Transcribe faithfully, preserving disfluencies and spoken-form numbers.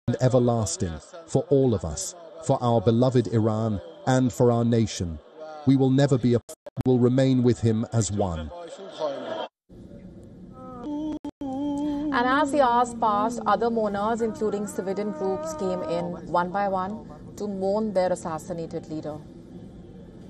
and everlasting for all of us, for our beloved Iran and for our nation. We will never be apart. We will remain with him as one. And as the hours passed, other mourners, including civilian groups, came in one by one to mourn their assassinated leader.